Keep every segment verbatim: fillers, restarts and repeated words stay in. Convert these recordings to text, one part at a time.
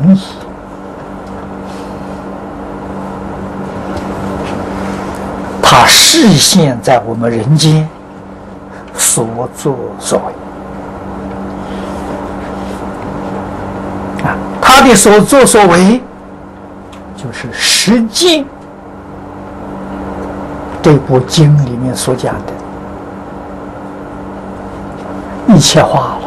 义。他实现在我们人间所作所为啊，他的所作所为就是实践这部经里面所讲的一切化了。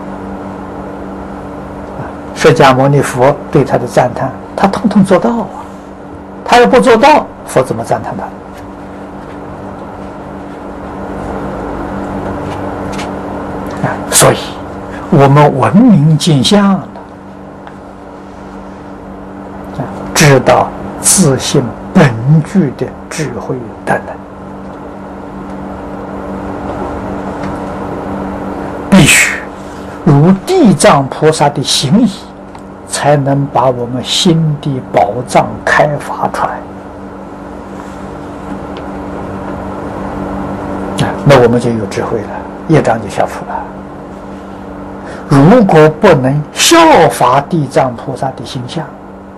释迦牟尼佛对他的赞叹，他统统做到啊！他要不做到，佛怎么赞叹他？啊，所以我们闻名见相了，啊，知道自性本具的智慧等等，必须如地藏菩萨的行仪，才能把我们心的宝藏开发出来。啊，那我们就有智慧了，业障就消除了。如果不能效法地藏菩萨的形象，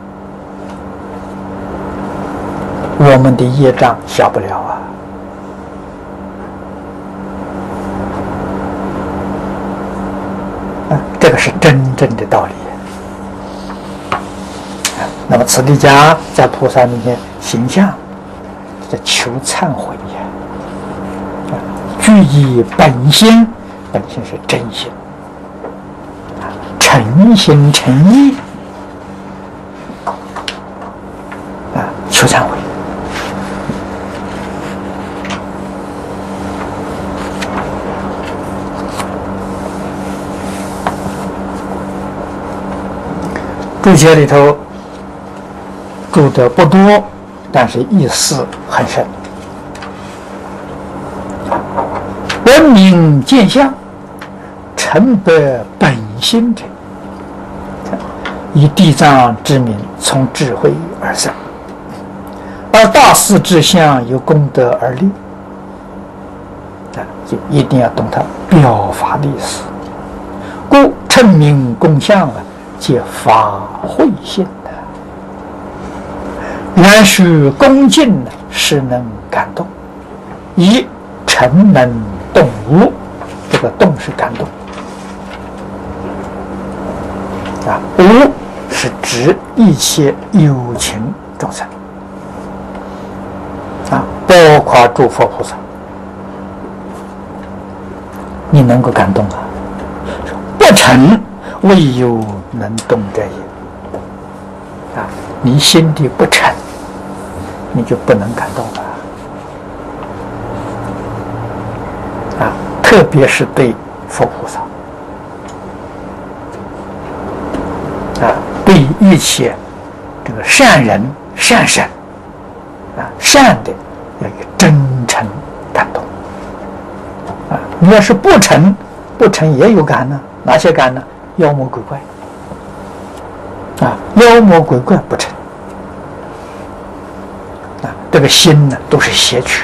我们的业障消不了啊。啊，这个是真正的道理。那么此地讲在菩萨面前形象，这求忏悔呀，具以本心，本心是真心，诚心诚意啊，求忏悔。注解里头注的不多，但是意思很深。闻名见相，诚白本心者，以地藏之名，从智慧而生，而大士之相由功德而立，啊，就一定要懂它表法的意思。故称名供相啊，皆法会性的。然须恭敬呢，是能感动，以诚能动无，这个动是感动啊，无是指一切有情众生啊，包括诸佛菩萨，你能够感动啊？不诚，唯有能动者也啊！你心地不诚，你就不能感动了啊！特别是对佛菩萨啊，对一切这个善人善神啊，善的要有真诚感动啊！你要是不诚，不诚也有感呢，哪些感呢？妖魔鬼怪啊，妖魔鬼怪不成啊，这个心呢都是邪曲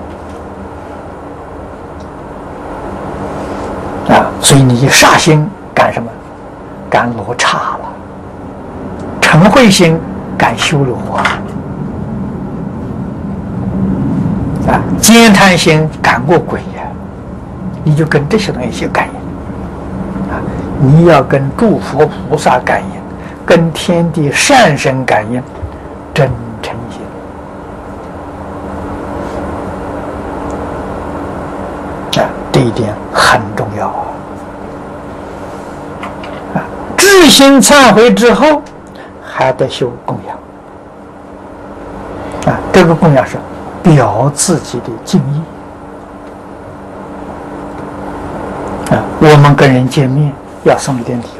啊，所以你一煞心感什么？感罗刹了，嗔恚心感修罗啊，啊，奸贪心感过鬼呀、啊，你就跟这些东西有感应啊，你要跟诸佛菩萨感应。跟天地善神感应，真诚心啊，这一点很重要啊！啊，至心忏悔之后，还得修供养啊。这个供养是表自己的敬意啊。我们跟人见面要送一点礼物。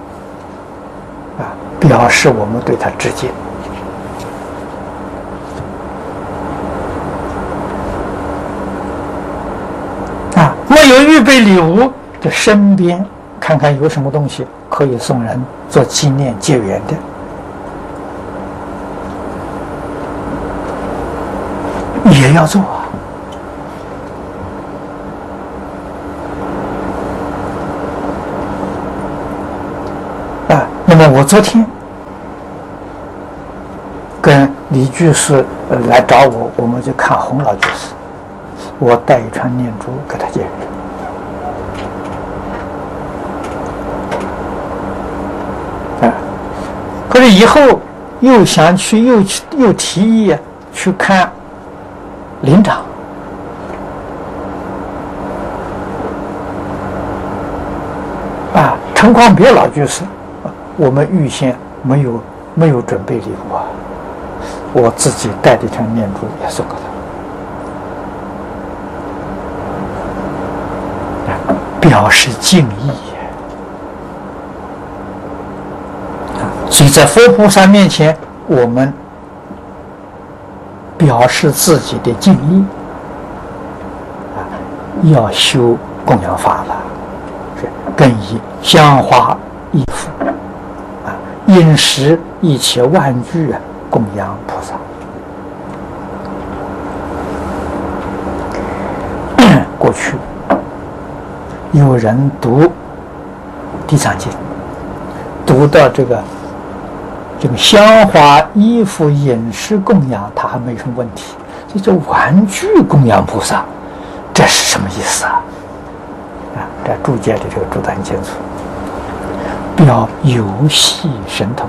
表示我们对他致敬啊！没有预备礼物，就身边看看有什么东西可以送人做纪念结缘的，也要做啊！啊，那么我昨天跟李居士来找我，我们就看洪老居士，我带一串念珠给他接。啊，可是以后又想去，又去又提议去看林长。啊，陈光别老居士，我们预先没有没有准备礼物啊，我自己带这串念珠也送给他，表示敬意。啊，所以在佛菩萨面前，我们表示自己的敬意，啊，要修供养法了。更以香花衣服啊，饮食一切万具啊，供养菩萨。过去有人读《地藏经》，读到这个这个香花衣服饮食供养，他还没什么问题。这叫玩具供养菩萨，这是什么意思啊？啊，在注解的这个注得很清楚，表游戏神通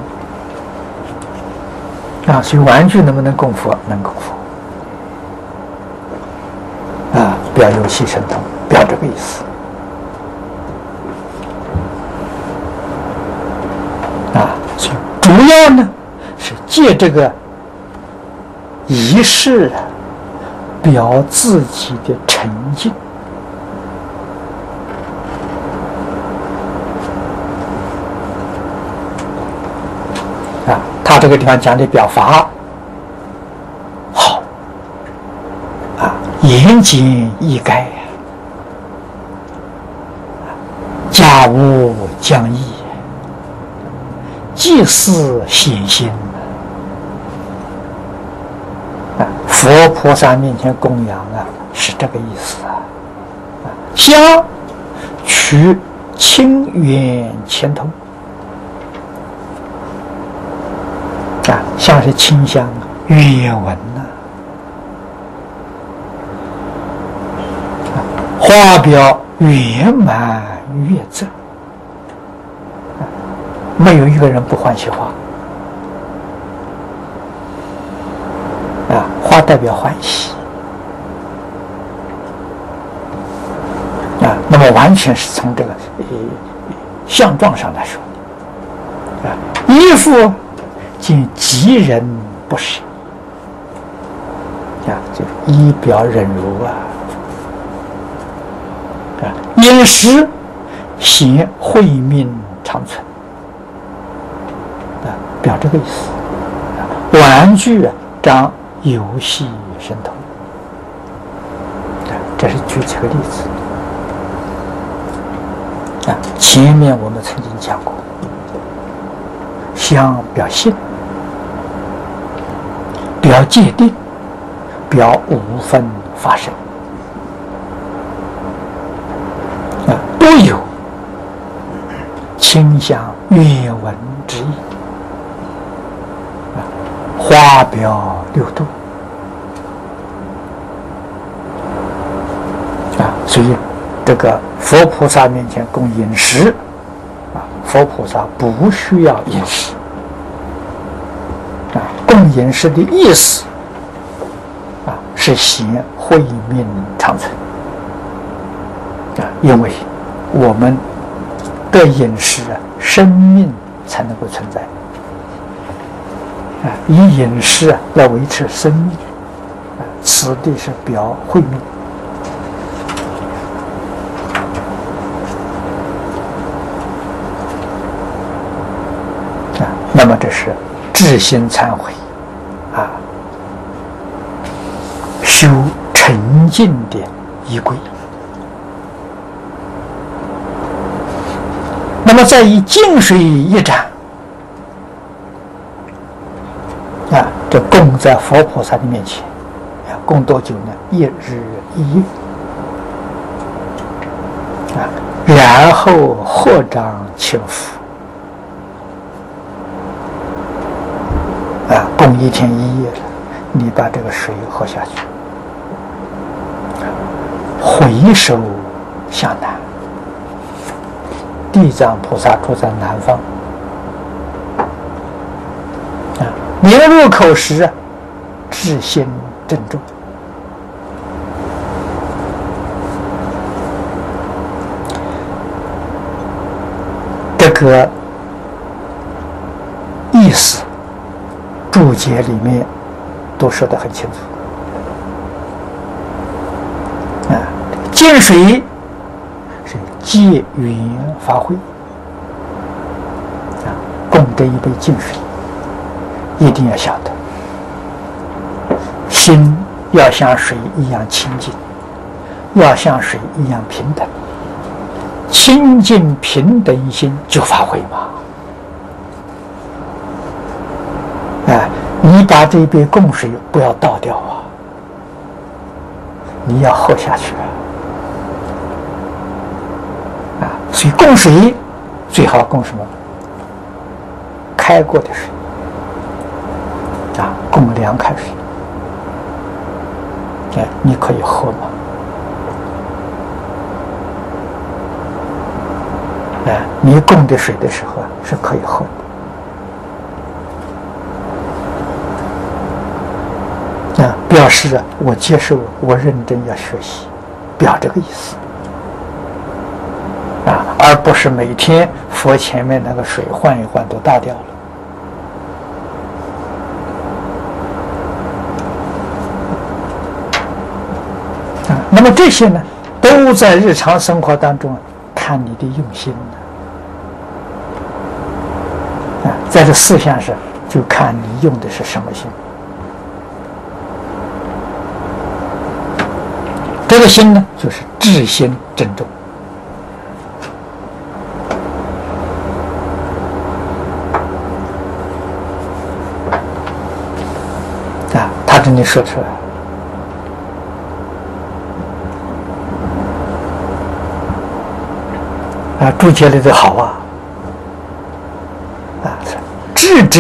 啊，所以玩具能不能供佛？能供佛啊，表游戏神通，表这个意思啊。所以主要呢是借这个仪式啊，表自己的诚信。啊，他这个地方讲的表法好啊，严谨易改，家务将易，祭祀显心啊，佛菩萨面前供养啊，是这个意思啊。啊，香取清源前通。啊，像是清香、月纹呐，啊，花表圆满月正，啊，没有一个人不欢喜花，啊，花代表欢喜，啊，那么完全是从这个呃相状上来说，啊，衣服。见吉人不舍啊，就仪表忍辱啊，啊，饮食显慧命长存啊，表这个意思。啊，玩具啊，长游戏神通啊，这是举几个例子啊。前面我们曾经讲过，香表性。表界定，表无分发生啊，都有清香月纹之意啊，花表六度啊，所以这个佛菩萨面前供饮食啊，佛菩萨不需要饮食。供饮食的意思啊，是显慧命长存啊，因为我们的饮食啊，生命才能够存在啊，以饮食啊来维持生命啊，此地是表慧命啊，那么这是至心忏悔啊，修沉静的仪轨。那么再以净水一盏啊，这供在佛菩萨的面前啊，供多久呢？一日一夜啊，然后合掌请福。啊，供供一天一夜的，你把这个水喝下去，回首向南，地藏菩萨住在南方啊，您入口时啊，至心郑重。这个意思，注解里面都说得很清楚。啊，净水是借缘发挥，啊，供这一杯净水，一定要晓得，心要像水一样清净，要像水一样平等。清净平等心就发挥嘛！哎，你把这杯供水不要倒掉啊，你要喝下去啊！所以供水最好供什么？开过的水啊，供凉开水。哎，你可以喝吗？哎，你供的水的时候是可以喝的，啊，表示啊，我接受，我认真要学习，表这个意思，啊，而不是每天佛前面那个水换一换都倒掉了。啊，那么这些呢，都在日常生活当中看你的用心呢。啊，在这四项上就看你用的是什么心。这个心呢，就是至心郑重。啊，他这里说出来。啊，注解里头好啊，啊，智者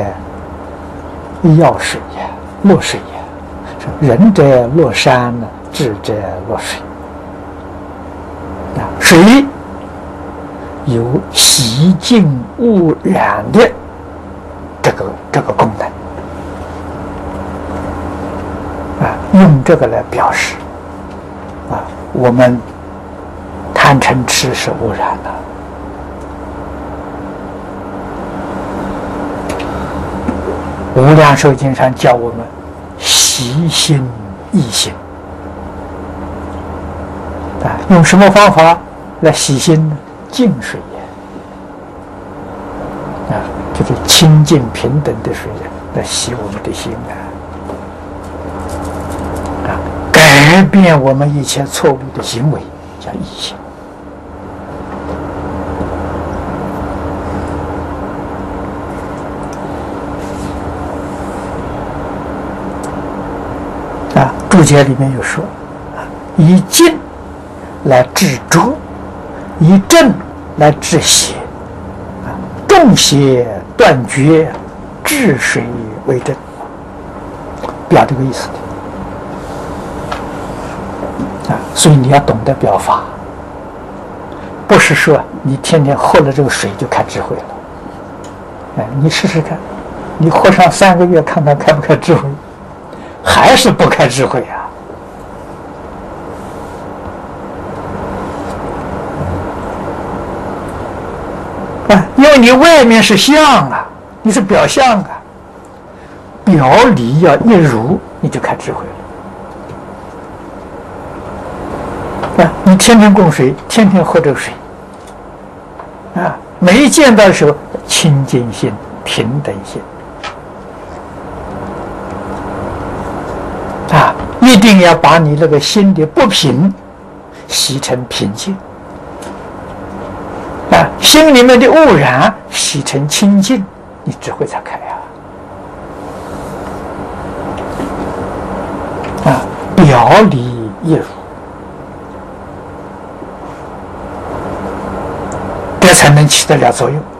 要水也，落水也；仁者落山呢，智者落水。啊，水有洗净污染的这个这个功能，啊，用这个来表示，啊，我们。贪嗔痴是污染的，无量寿经上教我们洗心易心啊，用什么方法来洗心呢？净水啊，就是清净平等的水来洗我们的心啊，啊，改变我们一切错误的行为，叫易心。注解里面有说，以净来治浊，以正来治邪，啊，众邪断绝，治水为正，表这个意思的啊。所以你要懂得表法，不是说你天天喝了这个水就开智慧了。哎，你试试看，你喝上三个月，看看开不开智慧。还是不开智慧啊！啊，因为你外面是相啊，你是表象啊，表里要一如，你就开智慧了。啊，你天天供水，天天喝这个水，啊，没见到的时候，清净心、平等心。啊，一定要把你那个心的不平洗成平静，啊，心里面的污染洗成清净，你智慧才开啊！啊，表里一如，这才能起得了作用。